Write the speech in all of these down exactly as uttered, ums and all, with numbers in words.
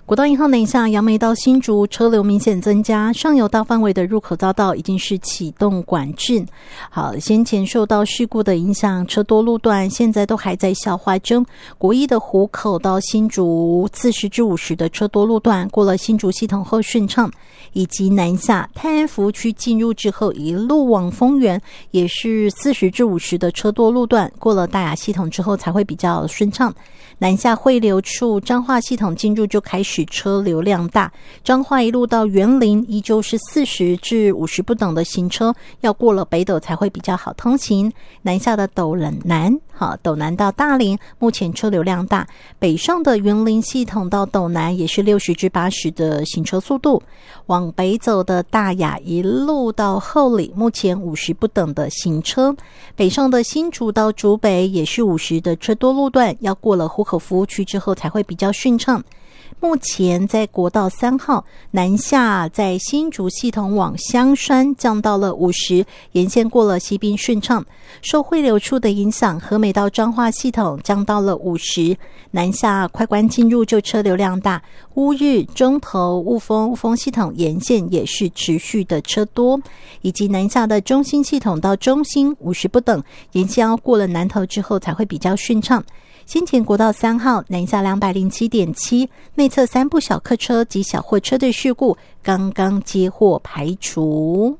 国道一号南下杨梅到新竹车流明显增加，上游大范围的入口匝道已经是启动管制。好，先前受到事故的影响，车多路段现在都还在消化中。国一的湖口到新竹四十至五十的车多路段过了新竹系统后顺畅，以及南下泰安服务区进入之后一路往丰原也是四十至五十的车多路段过了大雅系统之后才会比较顺畅。南下汇流处彰化系统进入就开始车流量大，彰化一路到园林依旧是四十至五十不等的行车，要过了北斗才会比较好通行。南下的斗南好，斗南到大林目前车流量大，北上的园林系统到斗南也是六十至八十的行车速度。往北走的大雅一路到后里目前五十不等的行车，北上的新竹到竹北也是五十的车多路段，要过了湖口服务区之后才会比较顺畅。目前在国道三号南下，在新竹系统往香山降到了五十，沿线过了西滨顺畅。受汇流处的影响，和美到彰化系统降到了五十，南下快关进入就车流量大。乌日、中投、雾峰、雾峰系统沿线也是持续的车多，以及南下的中兴系统到中兴五十不等，沿线要过了南投之后才会比较顺畅。先前国道三号南下 两百零七点七 内侧三部小客车及小货车的事故刚刚接获排除。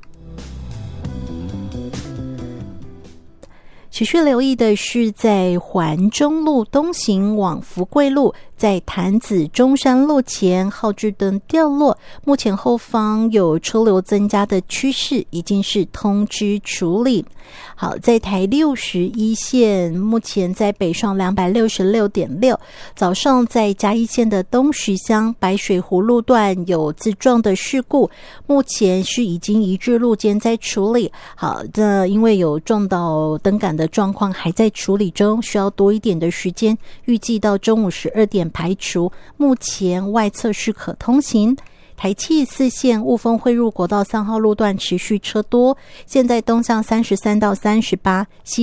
持续留意的是在环中路东行往福贵路，在潭子中山路前号志灯掉落，目前后方有车流增加的趋势，已经是通知处理。好，在台六十一线目前在北上 两百六十六点六， 早上在嘉义县的东石乡白水湖路段有自撞的事故，目前是已经移至路肩在处理。好，这因为有撞到灯杆的状况还在处理中，需要多一点的时间，预计到中午十二点排除，目前外侧是可通行。台七四线雾峰汇入国道三号路段持续车多，现在东向三十三到三十八，西